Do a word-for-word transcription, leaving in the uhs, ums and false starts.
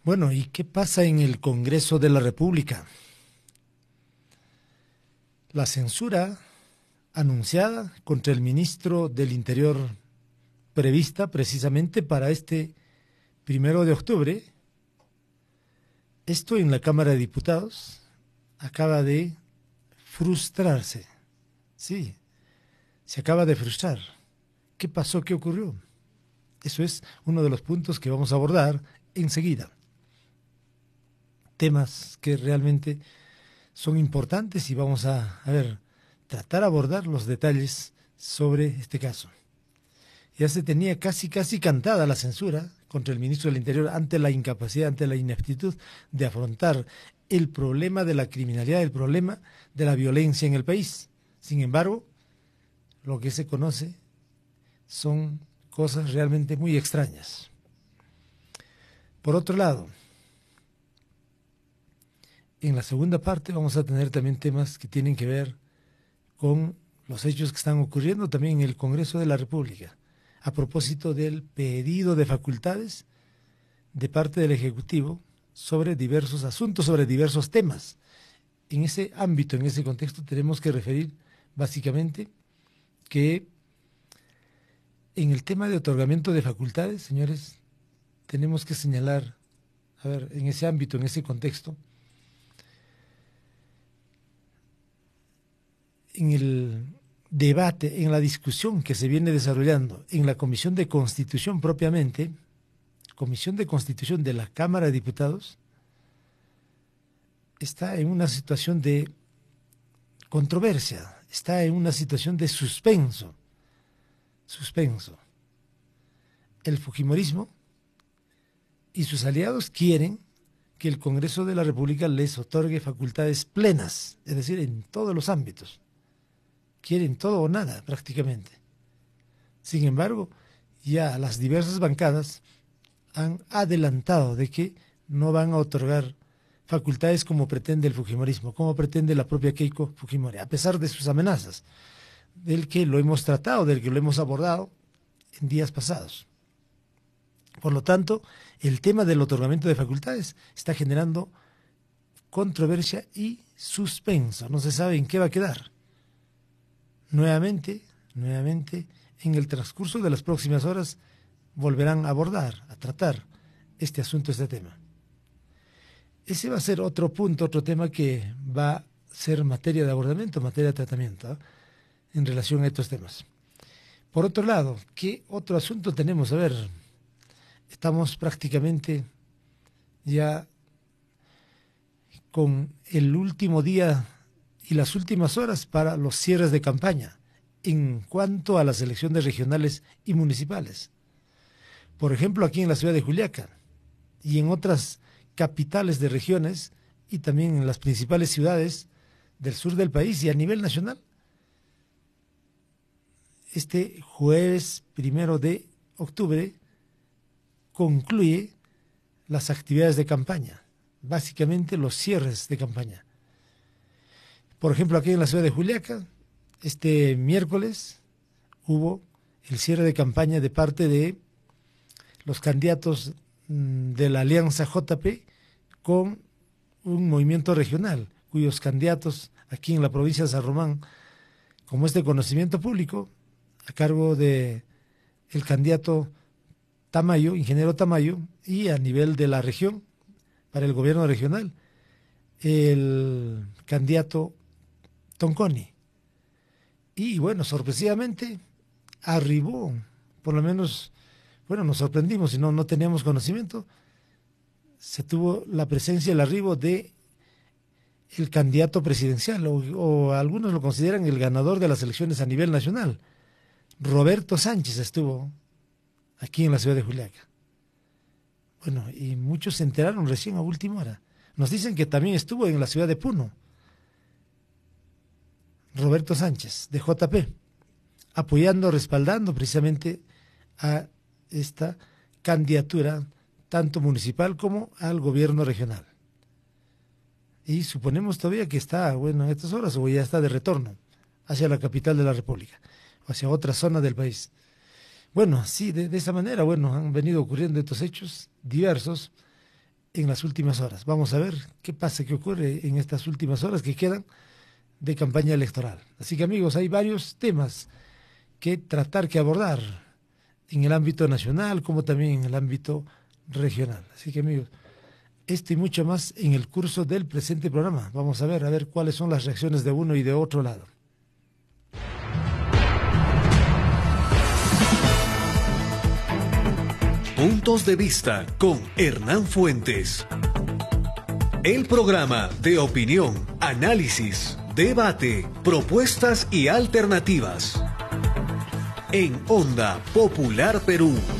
Bueno, ¿y qué pasa en el Congreso de la República? La censura anunciada contra el ministro del Interior prevista precisamente para este primero de octubre, esto en la Cámara de Diputados acaba de frustrarse. Sí, se acaba de frustrar. ¿Qué pasó? ¿Qué ocurrió? Eso es uno de los puntos que vamos a abordar enseguida. Temas que realmente son importantes y vamos a, a ver, tratar de abordar los detalles sobre este caso. Ya se tenía casi, casi cantada la censura contra el ministro del Interior ante la incapacidad, ante la ineptitud de afrontar el problema de la criminalidad, el problema de la violencia en el país. Sin embargo, lo que se conoce son cosas realmente muy extrañas. Por otro lado, en la segunda parte vamos a tener también temas que tienen que ver con los hechos que están ocurriendo también en el Congreso de la República, a propósito del pedido de facultades de parte del Ejecutivo sobre diversos asuntos, sobre diversos temas. En ese ámbito, en ese contexto, tenemos que referir básicamente que en el tema de otorgamiento de facultades, señores, tenemos que señalar, a ver, en ese ámbito, en ese contexto, en el debate, en la discusión que se viene desarrollando en la Comisión de Constitución propiamente, Comisión de Constitución de la Cámara de Diputados, está en una situación de controversia, está en una situación de suspenso, suspenso. El fujimorismo y sus aliados quieren que el Congreso de la República les otorgue facultades plenas, es decir, en todos los ámbitos. Quieren todo o nada prácticamente. Sin embargo, ya las diversas bancadas han adelantado de que no van a otorgar facultades como pretende el fujimorismo, como pretende la propia Keiko Fujimori, a pesar de sus amenazas, del que lo hemos tratado, del que lo hemos abordado en días pasados. Por lo tanto, el tema del otorgamiento de facultades está generando controversia y suspenso. No se sabe en qué va a quedar. Nuevamente, nuevamente, en el transcurso de las próximas horas volverán a abordar, a tratar este asunto, este tema. Ese va a ser otro punto, otro tema que va a ser materia de abordamiento, materia de tratamiento, ¿eh? En relación a estos temas. Por otro lado, ¿qué otro asunto tenemos? A ver, estamos prácticamente ya con el último día y las últimas horas para los cierres de campaña en cuanto a las elecciones regionales y municipales. Por ejemplo, aquí en la ciudad de Juliaca y en otras capitales de regiones y también en las principales ciudades del sur del país y a nivel nacional. Este jueves primero de octubre concluye las actividades de campaña, básicamente los cierres de campaña. Por ejemplo, aquí en la ciudad de Juliaca, este miércoles hubo el cierre de campaña de parte de los candidatos de la Alianza J P con un movimiento regional, cuyos candidatos aquí en la provincia de San Román, como es de conocimiento público, a cargo de el candidato Tamayo, ingeniero Tamayo, y a nivel de la región, para el gobierno regional, el candidato Tonconi. Y bueno, sorpresivamente arribó, por lo menos, bueno, nos sorprendimos, si no, no teníamos conocimiento, se tuvo la presencia, el arribo de el candidato presidencial, o, o algunos lo consideran el ganador de las elecciones a nivel nacional. Roberto Sánchez estuvo aquí en la ciudad de Juliaca. Bueno, y muchos se enteraron recién a última hora. Nos dicen que también estuvo en la ciudad de Puno, Roberto Sánchez, de J P, apoyando, respaldando precisamente a esta candidatura, tanto municipal como al gobierno regional. Y suponemos todavía que está, bueno, en estas horas, o ya está de retorno hacia la capital de la República, o hacia otra zona del país. Bueno, sí, de, de esa manera, bueno, han venido ocurriendo estos hechos diversos en las últimas horas. Vamos a ver qué pasa, qué ocurre en estas últimas horas que quedan de campaña electoral. Así que, amigos, hay varios temas que tratar, que abordar en el ámbito nacional como también en el ámbito regional. Así que, amigos, esto y mucho más en el curso del presente programa. Vamos a ver, a ver cuáles son las reacciones de uno y de otro lado. Puntos de vista con Hernán Fuentes. El programa de opinión, análisis, debate, propuestas y alternativas. En Onda Popular Perú.